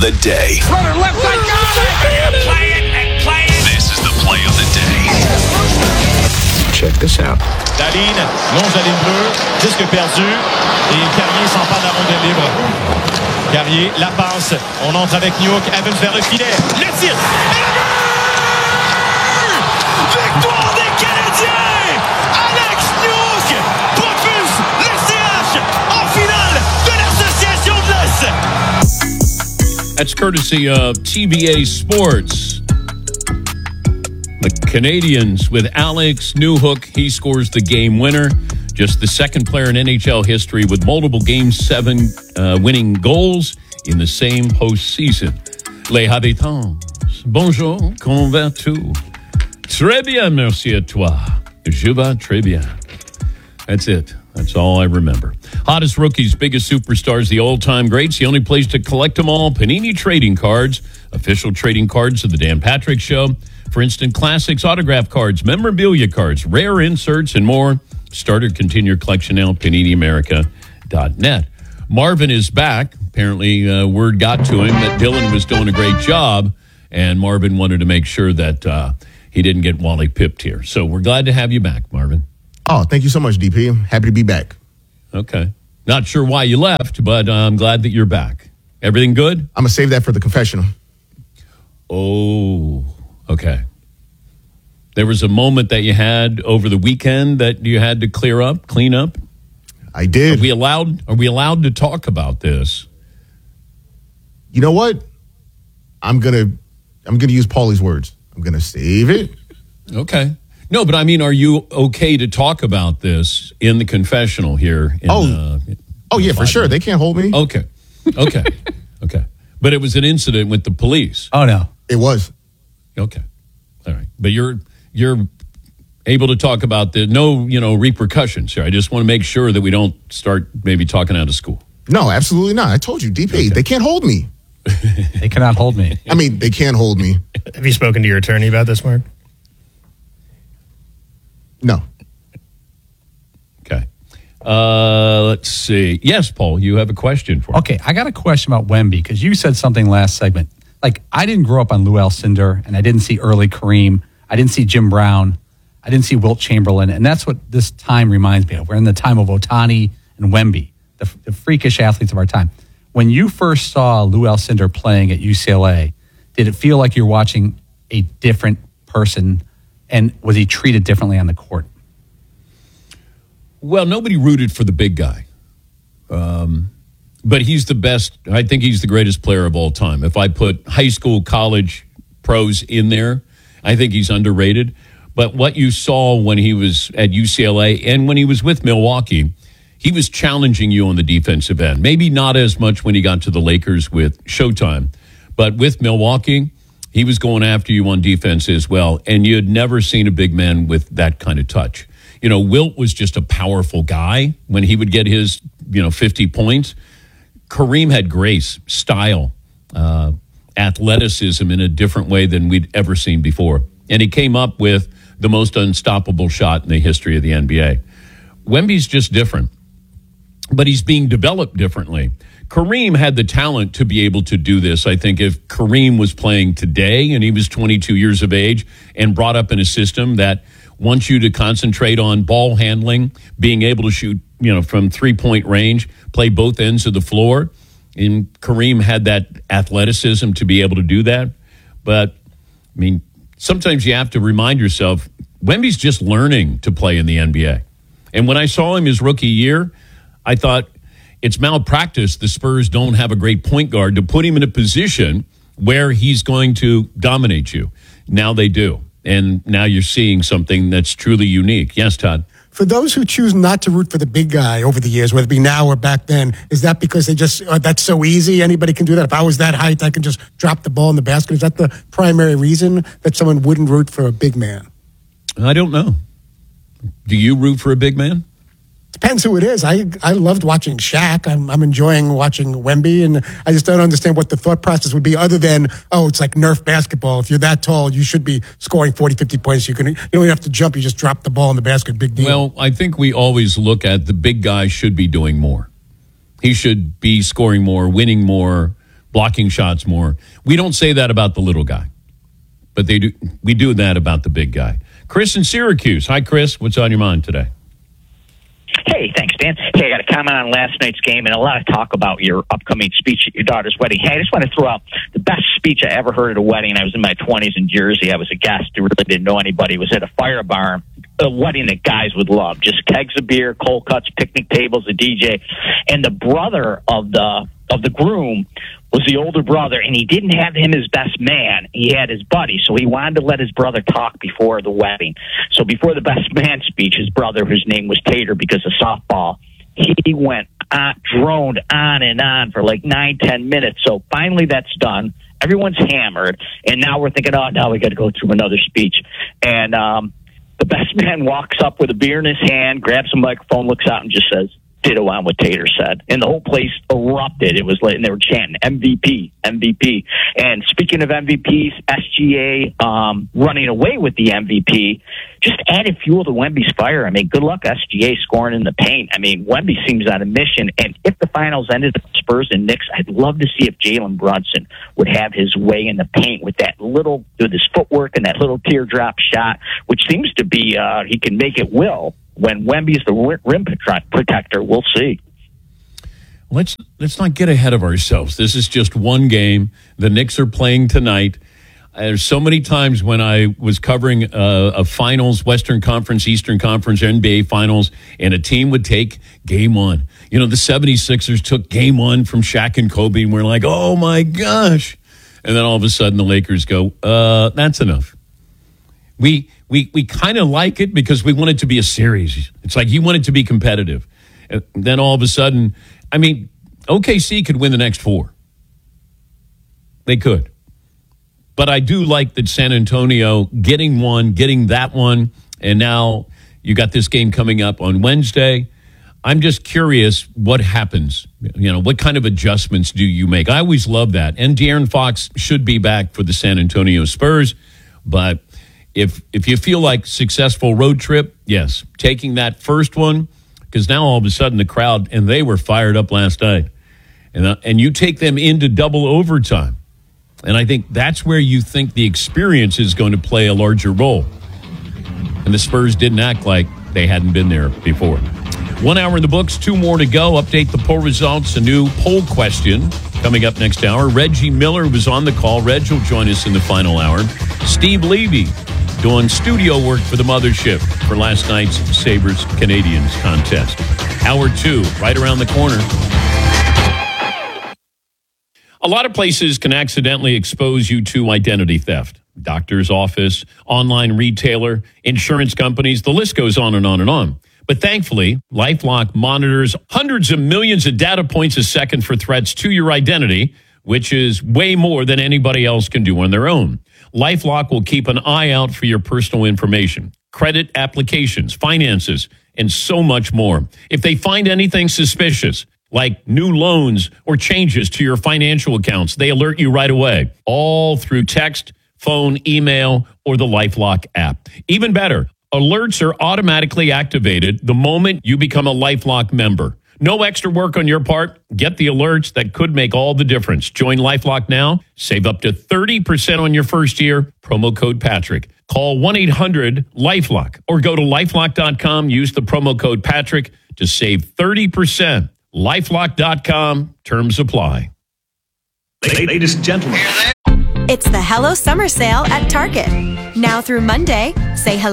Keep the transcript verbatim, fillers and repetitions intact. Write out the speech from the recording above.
the day. Runner left side, got it! Play it and play it! This is the play of the day. Check this out. Daline longe la ligne bleue, disque perdu, et Carrier s'empare de la rondelle libre. Carrier, la passe, on entre avec Newhook, Evans vers le filet, le tir, et le but! Victoire des Canadiens! Alex Newhook propulse le C H en finale de l'Association de l'Est! That's courtesy of T B A Sports. The Canadians with Alex Newhook. He scores the game winner. Just the second player in N H L history with multiple Game seven uh, winning goals in the same postseason. Les habitants, bonjour, comment vas-tu? Très bien, merci à toi. Je vais très bien. That's it. That's all I remember. Hottest rookies, biggest superstars, the all-time greats. The only place to collect them all, Panini Trading Cards, official trading cards of the Dan Patrick Show. For instant classics, autograph cards, memorabilia cards, rare inserts, and more. Start or continue your collection now at panini america dot net. Marvin is back. Apparently, uh, word got to him that Dylan was doing a great job, and Marvin wanted to make sure that uh, he didn't get Wally pipped here. So we're glad to have you back, Marvin. Oh, thank you so much, D P. I'm happy to be back. Okay. Not sure why you left, but uh, I'm glad that you're back. Everything good? I'm going to save that for the confessional. Oh, okay. There was a moment that you had over the weekend that you had to clear up, clean up. I did. Are we allowed? Are we allowed to talk about this? You know what? I'm gonna, I'm gonna use Paulie's words. I'm gonna save it. Okay. No, but I mean, are you okay to talk about this in the confessional here? In, oh, uh, oh yeah, for sure. Minutes? They can't hold me. Okay, okay, okay. But it was an incident with the police. Oh no, it was. Okay, all right. But you're. You're able to talk about the no, you know, repercussions here. I just want to make sure that we don't start maybe talking out of school. No, absolutely not. I told you, D P, okay. They can't hold me. They cannot hold me. I mean, they can't hold me. Have you spoken to your attorney about this, Mark? No. Okay. Uh, let's see. Yes, Paul, you have a question for me. Okay, I got a question about Wemby because you said something last segment. Like, I didn't grow up on Lou Alcindor, and I didn't see early Kareem. I didn't see Jim Brown. I didn't see Wilt Chamberlain. And that's what this time reminds me of. We're in the time of Ohtani and Wemby, the, the freakish athletes of our time. When you first saw Lou Alcindor playing at U C L A, did it feel like you're watching a different person? And was he treated differently on the court? Well, nobody rooted for the big guy. Um, but he's the best. I think he's the greatest player of all time. If I put high school, college pros in there, I think he's underrated. But what you saw when he was at U C L A and when he was with Milwaukee, he was challenging you on the defensive end. Maybe not as much when he got to the Lakers with Showtime. But with Milwaukee, he was going after you on defense as well. And you had never seen a big man with that kind of touch. You know, Wilt was just a powerful guy when he would get his, you know, fifty points. Kareem had grace, style, uh, athleticism in a different way than we'd ever seen before. And he came up with the most unstoppable shot in the history of the N B A. Wemby's just different, but he's being developed differently. Kareem had the talent to be able to do this. I think if Kareem was playing today and he was twenty-two years of age and brought up in a system that wants you to concentrate on ball handling, being able to shoot, you know, from three-point range, play both ends of the floor, and Kareem had that athleticism to be able to do that. But, I mean, sometimes you have to remind yourself, Wemby's just learning to play in the N B A. And when I saw him his rookie year, I thought it's malpractice. The Spurs don't have a great point guard to put him in a position where he's going to dominate you. Now they do. And now you're seeing something that's truly unique. Yes, Todd? For those who choose not to root for the big guy over the years, whether it be now or back then, is that because they just, uh, that's so easy, anybody can do that? If I was that height, I can just drop the ball in the basket. Is that the primary reason that someone wouldn't root for a big man? I don't know. Do you root for a big man? Depends who it is. I I loved watching Shaq. I'm I'm enjoying watching Wemby, and I just don't understand what the thought process would be other than, oh, it's like Nerf basketball. If you're that tall, you should be scoring forty, fifty points. You can you don't even have to jump. You just drop the ball in the basket. Big deal. Well, I think we always look at the big guy should be doing more. He should be scoring more, winning more, blocking shots more. We don't say that about the little guy, but they do. We do that about the big guy. Chris in Syracuse. Hi, Chris. What's on your mind today? Hey, thanks, Dan. Hey, I got a comment on last night's game and a lot of talk about your upcoming speech at your daughter's wedding. Hey, I just want to throw out the best speech I ever heard at a wedding. I was in my twenties in Jersey. I was a guest who really didn't know anybody. It was at a fire barn, a wedding that guys would love. Just kegs of beer, cold cuts, picnic tables, a D J. And the brother of the of the groom was the older brother, and he didn't have him as best man. He had his buddy, so he wanted to let his brother talk before the wedding. So before the best man speech, his brother, whose name was Tater because of softball, he went on, droned on and on for like nine, ten minutes. So finally that's done. Everyone's hammered, and now we're thinking, oh, now we got to go through another speech. And um, the best man walks up with a beer in his hand, grabs a microphone, looks out, and just says, ditto on what Tater said. And the whole place erupted. It was like, and they were chanting M V P, M V P. And speaking of M V Ps, S G A um, running away with the M V P just added fuel to Wemby's fire. I mean, good luck S G A scoring in the paint. I mean, Wemby seems on a mission. And if the finals ended with Spurs and Knicks, I'd love to see if Jalen Brunson would have his way in the paint with that little, with his footwork and that little teardrop shot, which seems to be, uh, he can make it will. When Wemby's the rim protector, we'll see. Let's let's not get ahead of ourselves. This is just one game. The Knicks are playing tonight. There's so many times when I was covering a, a finals, Western Conference, Eastern Conference, N B A finals, and a team would take game one. You know, the seventy-sixers took game one from Shaq and Kobe, and we're like, oh, my gosh. And then all of a sudden the Lakers go, uh, that's enough. We we we kind of like it because we want it to be a series. It's like you want it to be competitive. And then all of a sudden, I mean, O K C could win the next four. They could. But I do like that San Antonio getting one, getting that one, and now you got this game coming up on Wednesday. I'm just curious what happens. You know, what kind of adjustments do you make? I always love that. And De'Aaron Fox should be back for the San Antonio Spurs, but If if you feel like successful road trip, yes, taking that first one, because now all of a sudden the crowd, and they were fired up last night, and uh, and you take them into double overtime, and I think that's where you think the experience is going to play a larger role. And the Spurs didn't act like they hadn't been there before. One hour in the books, two more to go. Update the poll results, a new poll question coming up next hour. Reggie Miller was on the call. Reg will join us in the final hour. Steve Levy doing studio work for the mothership for last night's Sabres-Canadiens contest. Hour two, right around the corner. A lot of places can accidentally expose you to identity theft. Doctor's office, online retailer, insurance companies, the list goes on and on and on. But thankfully, LifeLock monitors hundreds of millions of data points a second for threats to your identity, which is way more than anybody else can do on their own. LifeLock will keep an eye out for your personal information, credit applications, finances, and so much more. If they find anything suspicious, like new loans or changes to your financial accounts, they alert you right away, all through text, phone, email, or the LifeLock app. Even better, alerts are automatically activated the moment you become a LifeLock member. No extra work on your part. Get the alerts that could make all the difference. Join LifeLock now. Save up to thirty percent on your first year. Promo code Patrick. Call one eight hundred LifeLock or go to lifelock dot com. Use the promo code Patrick to save thirty percent. lifelock dot com. Terms apply. Ladies and gentlemen. It's the Hello Summer Sale at Target. Now through Monday, say hello